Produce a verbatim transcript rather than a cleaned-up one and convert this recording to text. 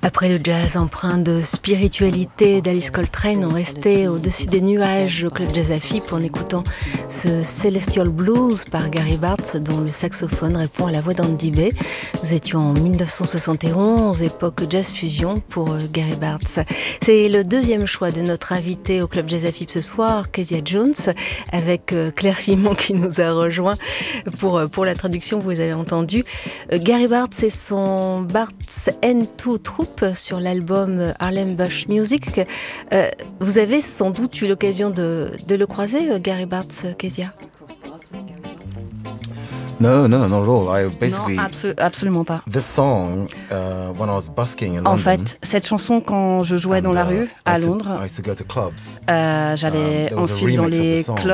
Après le jazz empreint de spiritualité d'Alice Coltrane, on restait au-dessus des nuages au Club Jazz Afip en écoutant ce Celestial Blues par Gary Bartz dont le saxophone répond à la voix d'Andy Bey. Nous étions en dix-neuf cent soixante et onze, époque jazz fusion pour Gary Bartz. C'est le deuxième choix de notre invité au Club Jazz Afip ce soir, Kezia Jones, avec Claire Fimon qui nous a rejoint pour, pour la traduction, vous avez entendu. Gary Bartz et son Bartz N deux Troupe sur l'album Harlem Bush Music. Euh, vous avez sans doute eu l'occasion de, de le croiser, Gary Bartz, Kezia? No, no, not at all. I basically, non, absolu- absolument pas. This song, uh, when I was busking in en London, fait, cette chanson, quand je jouais and, dans la uh, rue, I à used to- Londres, I used to go to clubs. euh, j'allais Um, there was a ensuite dans remix of the les song. clubs.